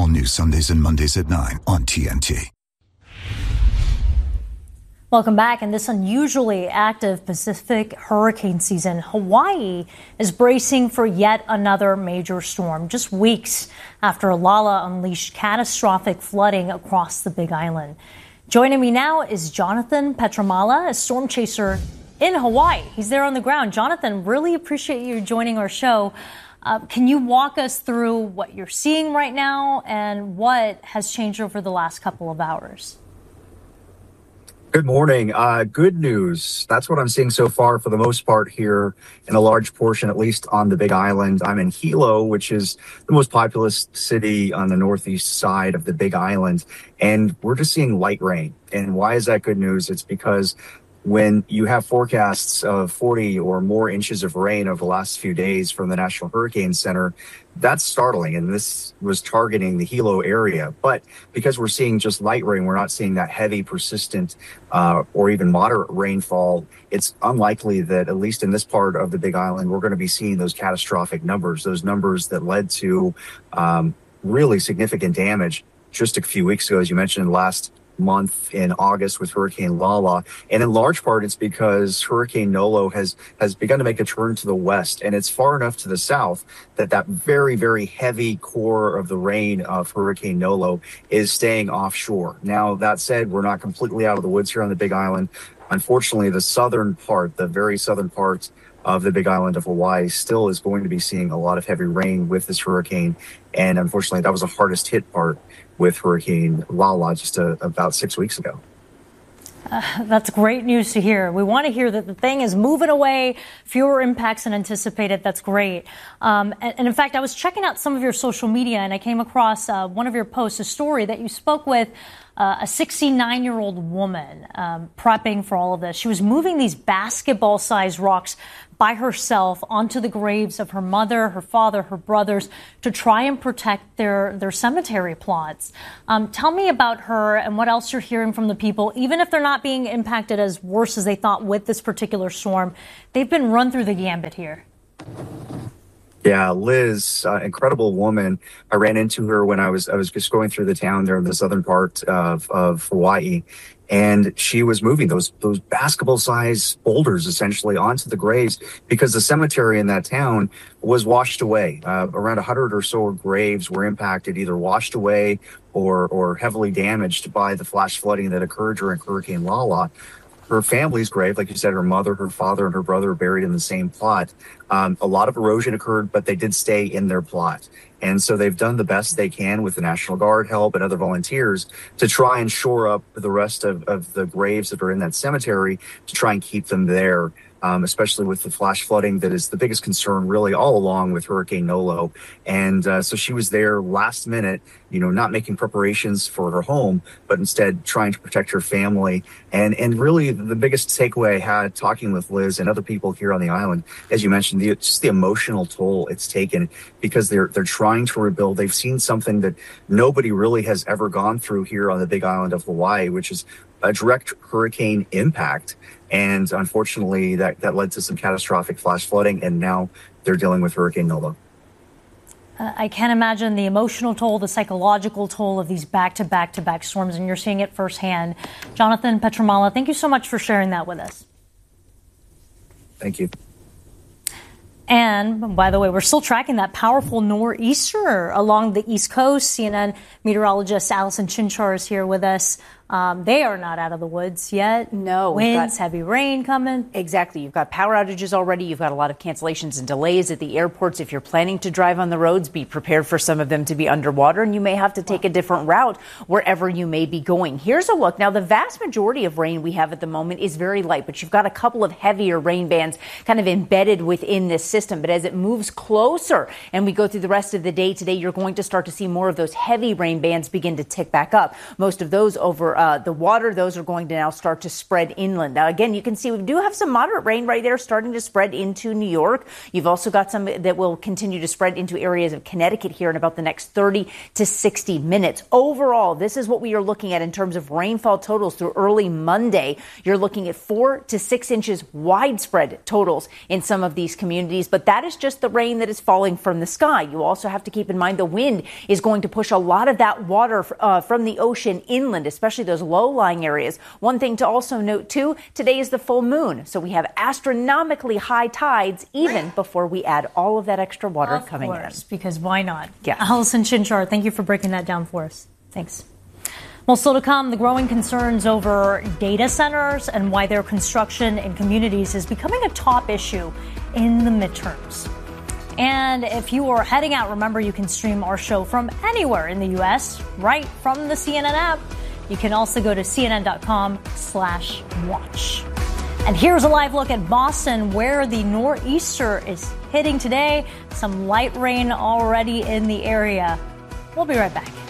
All new Sundays and Mondays at 9 on TNT. Welcome back. In this unusually active Pacific hurricane season, Hawaii is bracing for yet another major storm, just weeks after Lala unleashed catastrophic flooding across the Big Island. Joining me now is Jonathan Petramala, a storm chaser in Hawaii. He's there on the ground. Jonathan, really appreciate you joining our show. Can you walk us through what you're seeing right now and what has changed over the last couple of hours? Good morning. Good news. That's what I'm seeing so far for the most part here in a large portion, at least on the Big Island. I'm in Hilo, which is the most populous city on the northeast side of the Big Island. And we're just seeing light rain. And why is that good news? It's because when you have forecasts of 40 or more inches of rain over the last few days from the National Hurricane Center, that's startling. And this was targeting the Hilo area. But because we're seeing just light rain, we're not seeing that heavy, persistent, or even moderate rainfall. It's unlikely that, at least in this part of the Big Island, we're going to be seeing those catastrophic numbers, those numbers that led to really significant damage just a few weeks ago, as you mentioned, last month in August with Hurricane Lala. And in large part, it's because Hurricane Nolo has begun to make a turn to the west, and it's far enough to the south that that very, very heavy core of the rain of Hurricane Nolo is staying offshore. Now, that said, we're not completely out of the woods here on the Big Island. Unfortunately, the southern part, the very southern part of the Big Island of Hawaii still is going to be seeing a lot of heavy rain with this hurricane. And unfortunately, that was the hardest hit part with Hurricane Lala just about 6 weeks ago. That's great news to hear. We want to hear that the thing is moving away, fewer impacts than anticipated. That's great. And in fact, I was checking out some of your social media and I came across one of your posts, a story that you spoke with a 69-year-old woman prepping for all of this. She was moving these basketball-sized rocks by herself onto the graves of her mother, her father, her brothers to try and protect their cemetery plots. Tell me about her and what else you're hearing from the people. Even if they're not being impacted as worse as they thought with this particular storm, they've been run through the gambit here. Yeah, Liz, incredible woman. I ran into her when I was just going through the town there in the southern part of Hawaii, and she was moving those basketball-sized boulders essentially onto the graves because the cemetery in that town was washed away. Around 100 or so graves were impacted, either washed away or heavily damaged by the flash flooding that occurred during Hurricane Lala. Her family's grave, like you said, her mother, her father, and her brother are buried in the same plot. A lot of erosion occurred, but they did stay in their plot. And so they've done the best they can with the National Guard help and other volunteers to try and shore up the rest of the graves that are in that cemetery to try and keep them there, especially with the flash flooding that is the biggest concern really all along with Hurricane Nolo. And so she was there last minute, not making preparations for her home, but instead trying to protect her family. And really the biggest takeaway I had talking with Liz and other people here on the island, as you mentioned, just the emotional toll it's taken because they're trying to rebuild. They've seen something that nobody really has ever gone through here on the Big Island of Hawaii, which is a direct hurricane impact. And unfortunately, that led to some catastrophic flash flooding, and now they're dealing with Hurricane Nolo. I can't imagine the emotional toll, the psychological toll of these back-to-back-to-back storms, and you're seeing it firsthand. Jonathan Petramala, thank you so much for sharing that with us. Thank you. And, by the way, we're still tracking that powerful nor'easter along the East Coast. CNN meteorologist Allison Chinchar is here with us. They are not out of the woods yet. No. Winds, heavy rain coming. Exactly. You've got power outages already. You've got a lot of cancellations and delays at the airports. If you're planning to drive on the roads, be prepared for some of them to be underwater, and you may have to take a different route wherever you may be going. Here's a look. Now, the vast majority of rain we have at the moment is very light, but you've got a couple of heavier rain bands kind of embedded within this system. But as it moves closer and we go through the rest of the day today, you're going to start to see more of those heavy rain bands begin to tick back up. Most of those over the water. Those are going to now start to spread inland. Now, again, you can see we do have some moderate rain right there starting to spread into New York. You've also got some that will continue to spread into areas of Connecticut here in about the next 30 to 60 minutes. Overall, this is what we are looking at in terms of rainfall totals through early Monday. You're looking at 4 to 6 inches widespread totals in some of these communities, but that is just the rain that is falling from the sky. You also have to keep in mind the wind is going to push a lot of that water from the ocean inland, especially those low-lying areas. One thing to also note, too, today is the full moon, so we have astronomically high tides even before we add all of that extra water coming in. Because why not? Yeah. Allison Chinchar, thank you for breaking that down for us. Thanks. Well, still to come, the growing concerns over data centers and why their construction in communities is becoming a top issue in the midterms. And if you are heading out, remember you can stream our show from anywhere in the U.S., right from the CNN app. You can also go to cnn.com/watch. And here's a live look at Boston, where the nor'easter is hitting today. Some light rain already in the area. We'll be right back.